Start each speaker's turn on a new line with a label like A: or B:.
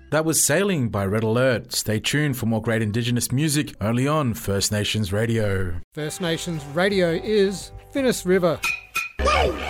A: That was Sailing by Red Alert. Stay tuned for more great Indigenous music only on First Nations Radio.
B: First Nations Radio is Finniss River.